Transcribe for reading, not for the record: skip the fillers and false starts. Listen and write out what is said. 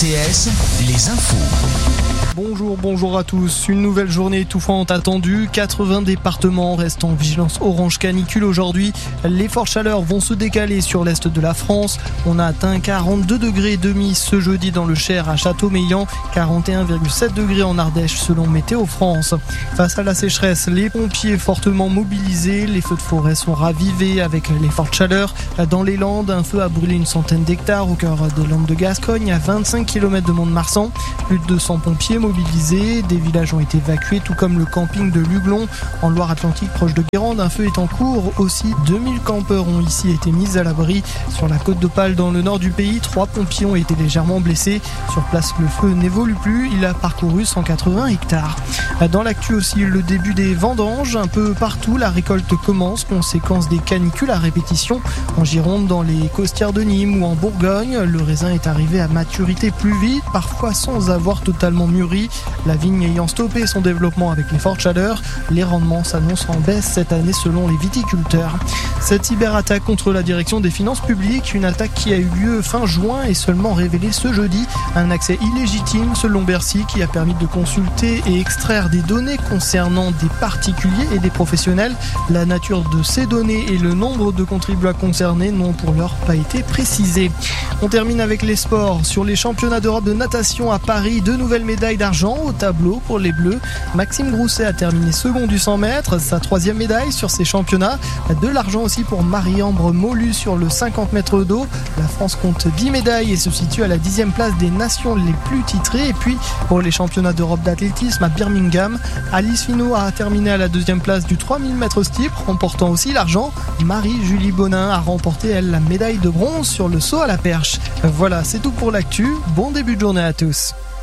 RTS, les infos. Bonjour à tous. Une nouvelle journée étouffante attendue. 80 départements restent en vigilance orange canicule aujourd'hui. Les fortes chaleurs vont se décaler sur l'est de la France. On a atteint 42 degrés et demi ce jeudi dans le Cher à Châteaumeillan, 41,7 degrés en Ardèche selon Météo France. Face à la sécheresse, les pompiers fortement mobilisés. Les feux de forêt sont ravivés avec les fortes chaleurs. Dans les Landes, un feu a brûlé une centaine d'hectares au cœur des Landes de Gascogne, à 25 km de Mont-de-Marsan. Plus de 200 pompiers mobilisés, des villages ont été évacués, tout comme le camping de Luglon en Loire-Atlantique proche de Guérande. Un feu est en cours aussi. 2000 campeurs ont ici été mis à l'abri. Sur la côte d'Opale dans le nord du pays, 3 pompiers ont été légèrement blessés. Sur place, le feu n'évolue plus. Il a parcouru 180 hectares. Dans l'actu aussi, le début des vendanges. Un peu partout, la récolte commence, conséquence des canicules à répétition. En Gironde, dans les costières de Nîmes ou en Bourgogne, le raisin est arrivé à maturité plus vite, parfois sans avoir totalement mûri. La vigne ayant stoppé son développement avec les fortes chaleurs, les rendements s'annoncent en baisse cette année selon les viticulteurs. Cette cyberattaque contre la direction des finances publiques, une attaque qui a eu lieu fin juin est seulement révélée ce jeudi. Un accès illégitime selon Bercy qui a permis de consulter et extraire des données concernant des particuliers et des professionnels. La nature de ces données et le nombre de contribuables concernés n'ont pour l'heure pas été précisés. On termine avec les sports. Sur les championnats d'Europe de natation à Paris, 2 nouvelles médailles d'argent au tableau pour les Bleus. Maxime Grousset a terminé second du 100 mètres, sa 3e médaille sur ces championnats. De l'argent aussi pour Marie-Ambre Molu sur le 50 mètres d'eau. La France compte 10 médailles et se situe à la 10e place des nations les plus titrées. Et puis pour les championnats d'Europe d'athlétisme à Birmingham, Alice Finot a terminé à la 2e place du 3000 mètres steeple, remportant aussi l'argent. Marie-Julie Bonin a remporté elle la médaille de bronze sur le saut à la perche. Voilà, c'est tout pour l'actu. Bon début de journée à tous.